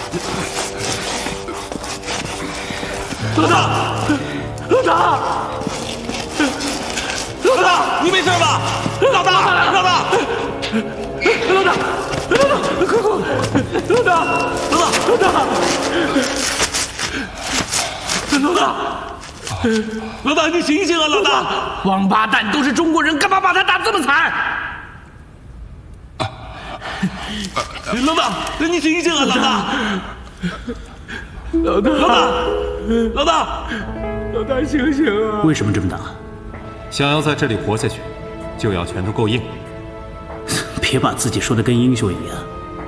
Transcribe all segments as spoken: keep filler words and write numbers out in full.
老大，老大，老大，你没事吧？老大，老大，老大，老大，快快，老大，老大，老大，老大，老大，你醒醒啊，老大！ 王八蛋，都是中国人，干嘛把他打这么惨？ 老大，你醒醒啊，老大！ 老大， 老大，老大， 老大，醒醒啊！为什么这么打？ 想要在这里活下去，就要拳头够硬。 别把自己说的跟英雄一样。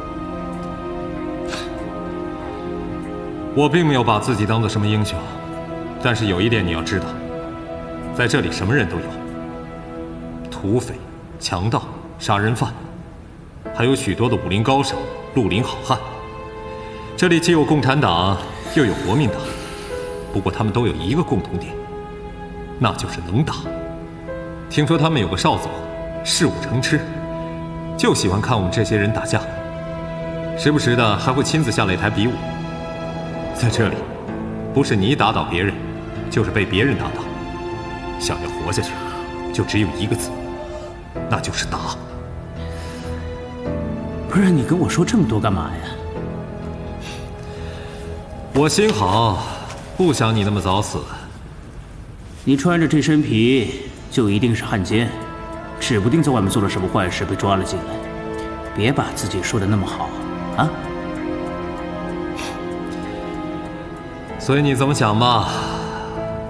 我并没有把自己当做什么英雄，但是有一点你要知道，在这里什么人都有：土匪、强盗、杀人犯，还有许多的武林高手、绿林好汉。这里既有共产党，又有国民党，不过他们都有一个共同点，那就是能打。听说他们有个少佐，嗜武成痴，就喜欢看我们这些人打架，时不时的还会亲自下擂台比武。在这里，不是你打倒别人，就是被别人打倒。想要活下去，就只有一个字，那就是打。 不是你跟我说这么多干嘛呀？ 我心好，不想你那么早死。 你穿着这身皮，就一定是汉奸，指不定在外面做了什么坏事被抓了进来。别把自己说的那么好，啊！ 所以你怎么想吧？